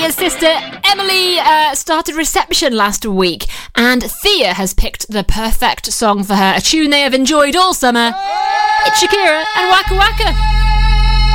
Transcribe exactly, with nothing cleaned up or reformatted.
Thea's sister Emily uh, started reception last week, and Thea has picked the perfect song for her, a tune they have enjoyed all summer. It's Shakira and Waka Waka.